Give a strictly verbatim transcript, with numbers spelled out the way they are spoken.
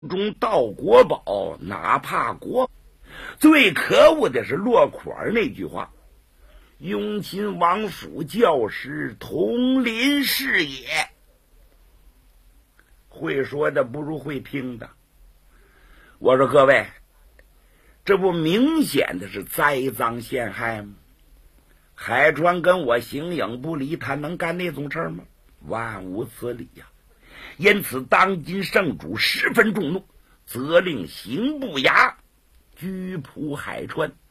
中盗国宝，哪怕国。最可恶的是落款那句话：雍亲王府教师，同林是也。会说的不如会听的。我说各位，这不明显的是栽赃陷害吗？海川跟我形影不离，他能干那种事吗？万无此理呀、啊！因此当今圣主十分众怒，责令刑部衙拘捕海川，